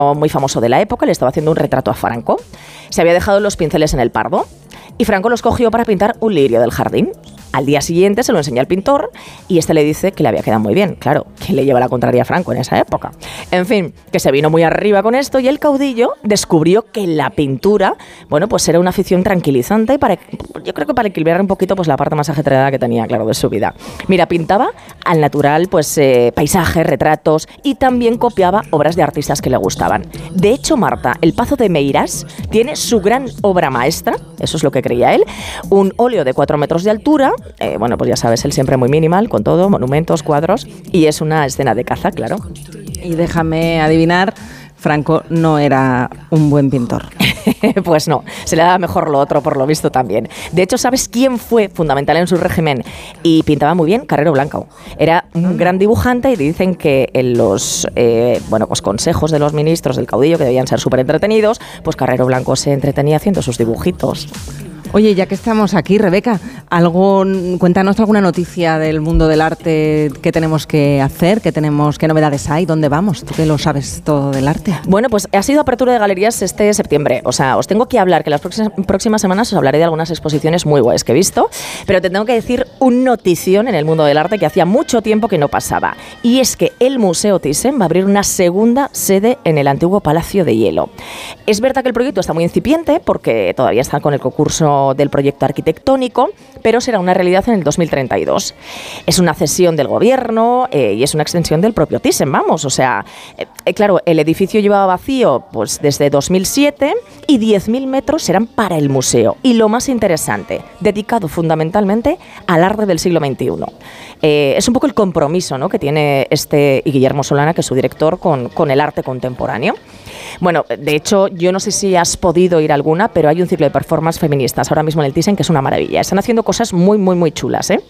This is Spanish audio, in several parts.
muy famoso de la época le estaba haciendo un retrato a Franco. Se había dejado los pinceles en el Pardo y Franco los cogió para pintar un lirio del jardín. Al día siguiente se lo enseña al pintor y este le dice que le había quedado muy bien. Claro, ¿quién le lleva la contraria a Franco en esa época? En fin, que se vino muy arriba con esto y el caudillo descubrió que la pintura, bueno, pues era una afición tranquilizante y yo creo que para equilibrar un poquito pues la parte más ajetreada que tenía, claro, de su vida. Mira, pintaba al natural, pues paisajes, retratos y también copiaba obras de artistas que le gustaban. De hecho, Marta, el Pazo de Meirás tiene su gran obra maestra, eso es lo que creía él, un óleo de 4 metros de altura. Bueno, pues ya sabes, él siempre muy minimal, con todo, monumentos, cuadros, y es una escena de caza, claro. Y déjame adivinar, Franco no era un buen pintor. Pues no, se le daba mejor lo otro, por lo visto también. De hecho, ¿sabes quién fue fundamental en su régimen? Y pintaba muy bien, Carrero Blanco. Era un gran dibujante y dicen que en los pues consejos de los ministros del caudillo, que debían ser súper entretenidos, pues Carrero Blanco se entretenía haciendo sus dibujitos. Oye, ya que estamos aquí, Rebeca, cuéntanos alguna noticia del mundo del arte que tenemos que hacer, qué novedades hay, dónde vamos, tú que lo sabes todo del arte. Bueno, pues ha sido apertura de galerías este septiembre, o sea, os tengo que hablar, que las próximas semanas os hablaré de algunas exposiciones muy guays que he visto, pero te tengo que decir un notición en el mundo del arte que hacía mucho tiempo que no pasaba, y es que el Museo Thyssen va a abrir una segunda sede en el antiguo Palacio de Hielo. Es verdad que el proyecto está muy incipiente, porque todavía está con el concurso del proyecto arquitectónico, pero será una realidad en el 2032. Es una cesión del gobierno y es una extensión del propio Thyssen, vamos, o sea, claro, el edificio llevaba vacío pues desde 2007 y 10.000 metros serán para el museo. Y lo más interesante, dedicado fundamentalmente al arte del siglo XXI. Es un poco el compromiso, ¿no?, que tiene y Guillermo Solana, que es su director, con el arte contemporáneo. Bueno, de hecho, yo no sé si has podido ir a alguna, pero hay un ciclo de performance feministas ahora mismo en el Thyssen que es una maravilla. Están haciendo cosas muy, muy, muy chulas, ¿eh?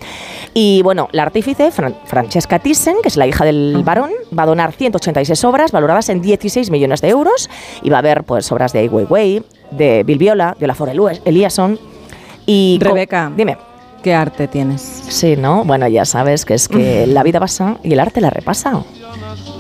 Y bueno, la artífice, Francesca Thyssen, que es la hija del barón, va a donar 186 obras valoradas en 16 millones de euros y va a haber pues obras de Ai Weiwei, de Bill Viola, de Olafur Eliasson y... Rebeca, dime. ¿Qué arte tienes? Sí, ¿no? Bueno, ya sabes que es que la vida pasa y el arte la repasa.